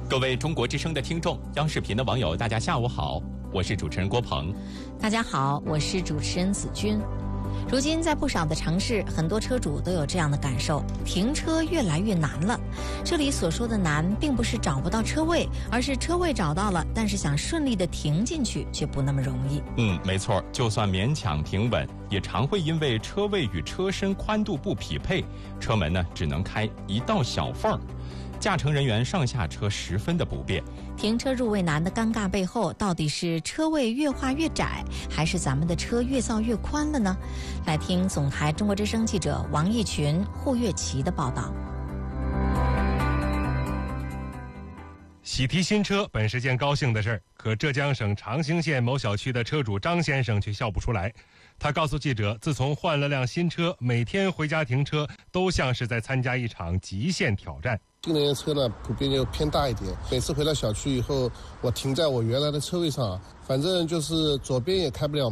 各位中国之声的听众，央视频的网友，大家下午好，我是主持人郭鹏。 大家好，我是主持人子君。如今在不少的城市，很多车主都有这样的感受，停车越来越难了。这里所说的难，并不是找不到车位，而是车位找到了，但是想顺利的停进去却不那么容易。 没错，就算勉强停稳，也常会因为车位与车身宽度不匹配，车门呢只能开一道小缝，驾乘人员上下车十分的不便。 停车入位难的尴尬背后，到底是车位越画越窄，还是咱们的车越造越宽了呢？来听总台中国之声记者王义群、胡月琪的报道。 喜提新车本是件高兴的事儿，可浙江省长兴县某小区的车主张先生却笑不出来。他告诉记者，自从换了辆新车，每天回家停车都像是在参加一场极限挑战。 新能源车呢，普遍就偏大一点。每次回到小区以后，我停在我原来的车位上，反正就是左边也开不了